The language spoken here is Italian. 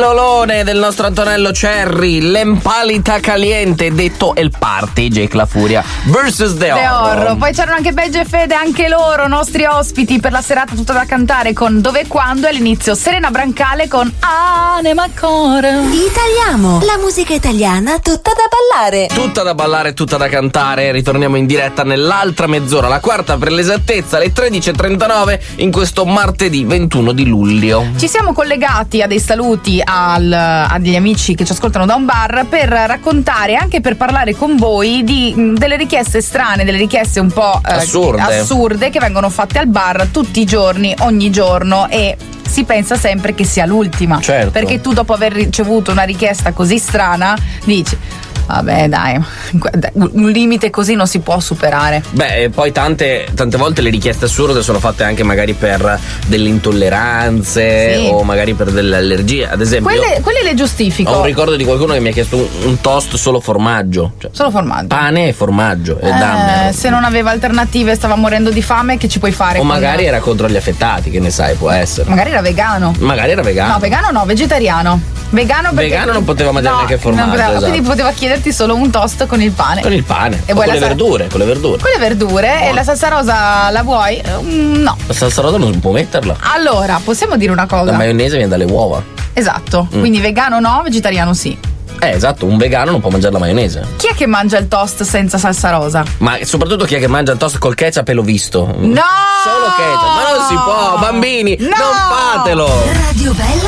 Parolone del nostro Antonello Cerri, l'empalita caliente, detto El Party, Jake La Furia vs The Horror. Poi c'erano anche Begge e Fede, anche loro nostri ospiti per la serata tutta da cantare con Dove e Quando, e all'inizio Serena Brancale con Anima Core. Italiamo, la musica italiana tutta da ballare. Tutta da ballare, tutta da cantare. Ritorniamo in diretta nell'altra mezz'ora, la quarta per l'esattezza, alle 13.39 in questo martedì 21 di luglio. Ci siamo collegati a dei saluti a degli amici che ci ascoltano da un bar per raccontare, anche per parlare con voi di delle richieste strane, delle richieste un po' assurde che vengono fatte al bar tutti i giorni, ogni giorno, e si pensa sempre che sia l'ultima. Certo. Perché tu, dopo aver ricevuto una richiesta così strana, dici vabbè dai, un limite così non si può superare. Beh, poi tante volte le richieste assurde sono fatte anche magari per delle intolleranze, sì, o magari per delle allergie, ad esempio. Quelle le giustifico. Ho un ricordo di qualcuno che mi ha chiesto un toast solo formaggio, cioè solo formaggio, pane e formaggio, e dammi. Se non aveva alternative, stava morendo di fame, che ci puoi fare? O magari era contro gli affettati, che ne sai, può essere. Magari era vegano. No, vegano no, vegetariano. Vegano non poteva mangiare neanche il formaggio, esatto. Quindi poteva chiederti solo un toast con il pane. Con il pane. E con le verdure. Con le verdure. E la salsa rosa la vuoi? No. La salsa rosa non può metterla. Allora, possiamo dire una cosa? La maionese viene dalle uova. Esatto. Quindi vegano no, vegetariano sì. Esatto, un vegano non può mangiare la maionese. Chi è che mangia il toast senza salsa rosa? Ma soprattutto chi è che mangia il toast col ketchup, e l'ho visto. No! Solo ketchup, ma non si può, bambini, no! Non fatelo. Radio Bella